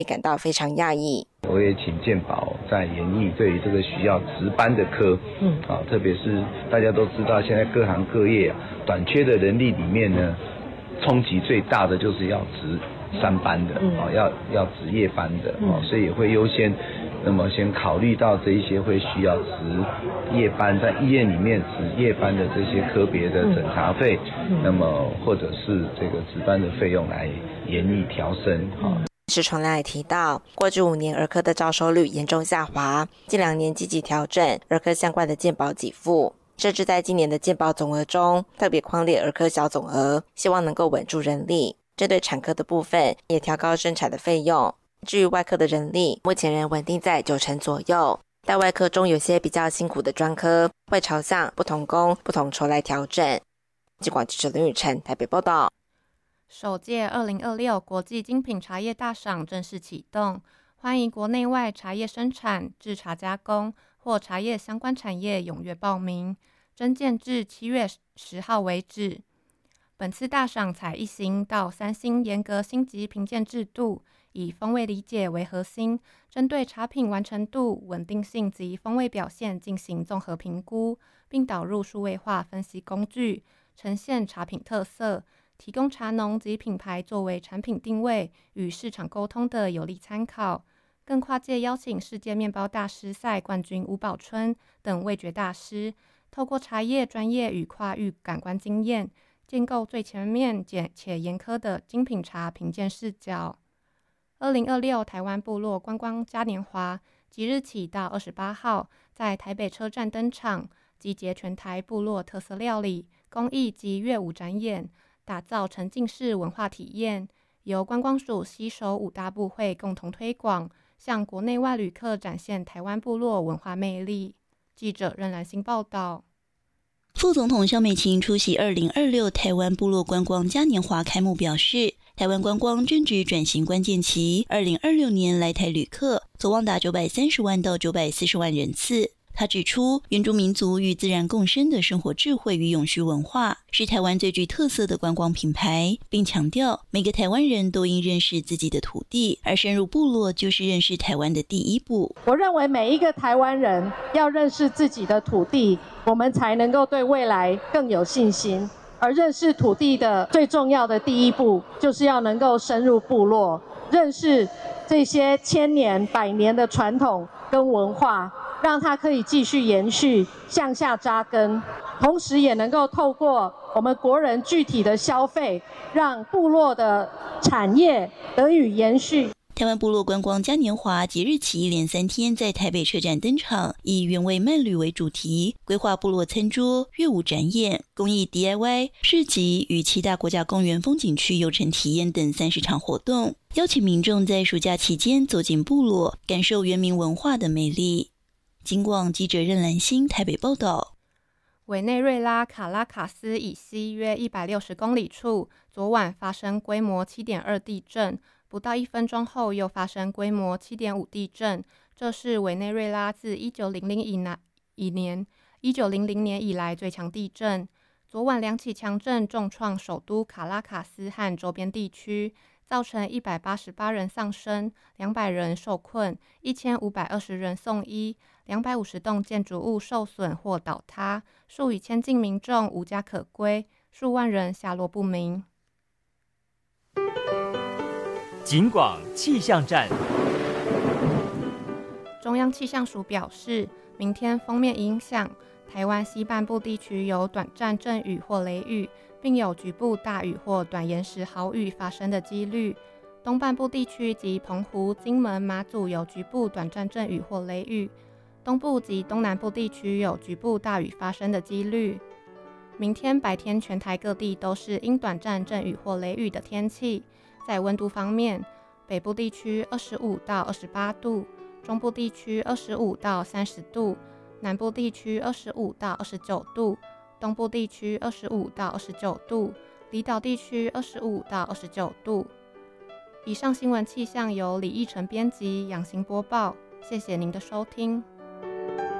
也感到非常讶异。 我也请健保在研议对于这个需要值班的科，特别是大家都知道现在各行各业短缺的人力里面呢，冲击最大的就是要值3班的，要值夜班的，所以也会优先，那么先考虑到这一些会需要值夜班，在医院里面值夜班的这些科别的诊查费，那么或者是这个值班的费用来研议调升。 施崇良也提到，过去5年儿科的招收率严重下滑，近2年积极调整儿科相关的健保给付，甚至在今年的健保总额中特别匡列儿科小总额，希望能够稳住人力。针对产科的部分，也调高生产的费用。至于外科的人力，目前仍稳定在90%左右。但外科中有些比较辛苦的专科，会朝向不同工不同酬来调整。金广记者林宇辰台北报道。 首届2026国际精品茶叶大赏正式启动，欢迎国内外茶叶生产、制茶加工或茶叶相关产业踊跃报名，征件至7月10号为止。本次大赏采1星到3星严格星级评鉴制度，以风味理解为核心，针对茶品完成度、稳定性及风味表现进行综合评估，并导入数位化分析工具，呈现茶品特色，提供茶农及品牌作为产品定位与市场沟通的有力参考。更跨界邀请世界面包大师赛冠军吴宝春等味觉大师，透过茶叶专业与跨域感官经验，建构最全面且严苛的精品茶评鉴视角。2026台湾部落观光嘉年华即日起到28号在台北车站登场，集结全台部落特色料理、工艺及乐舞展演，打造沉浸式文化体验，由观光署携手5大部会共同推广，向国内外旅客展现台湾部落文化魅力。记者任兰心报道。 副总统萧美琴出席2026台湾部落观光嘉年华开幕表示，台湾观光正值转型关键期，2026年来台旅客所望达930万到940万人次。他指出，原住民族与自然共生的生活智慧与永续文化是台湾最具特色的观光品牌，并强调每个台湾人都应认识自己的土地，而深入部落就是认识台湾的第一步。 我认为每一个台湾人要认识自己的土地，我们才能够对未来更有信心。而认识土地的最重要的第一步，就是要能够深入部落，认识这些千年、100年的传统跟文化，让它可以继续延续，向下扎根，同时也能够透过我们国人具体的消费，让部落的产业得以延续。 台湾部落观光嘉年华即日起连3天在台北车站登场，以原味慢旅为主题，规划部落餐桌、乐舞展演、工艺 DIY 市集与7大国家公园风景区游程体验等30场活动，邀请民众在暑假期间走进部落，感受原民文化的魅力。金广记者任兰心台北报道。 委内瑞拉卡拉卡斯以西约160公里处，昨晚发生规模 7.2 地震，不到1分钟后又发生规模 7.5 地震，这是委内瑞拉自1900年以来最强地震。昨晚2起强震重创首都卡拉卡斯和周边地区，造成188人丧生，200人受困，1520人送医，250栋建筑物受损或倒塌，数以千计民众无家可归，数万人下落不明。 警广气象站。 中央气象署表示，明天锋面影响，台湾西半部地区有短暂阵雨或雷雨，并有局部大雨或短延时豪雨发生的几率。东半部地区及澎湖、金门、马祖有局部短暂阵雨或雷雨，东部及东南部地区有局部大雨发生的几率。明天白天全台各地都是因短暂阵雨或雷雨的天气。在温度方面，北部地区25到28度，中部地区25到30度，南部地区25到29度，东部地区25到29度，离岛地区25到29度。以上新闻气象由李义成编辑，杨行播报，谢谢您的收听。